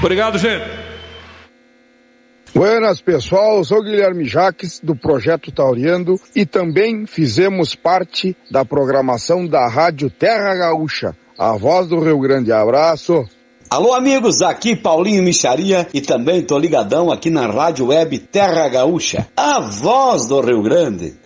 Obrigado, gente. Buenas, pessoal, eu sou Guilherme Jaques, do Projeto Tauriando, e também fizemos parte da programação da Rádio Terra Gaúcha, a voz do Rio Grande. Abraço! Alô, amigos, aqui Paulinho Micharia, e também tô ligadão aqui na Rádio Web Terra Gaúcha, a voz do Rio Grande.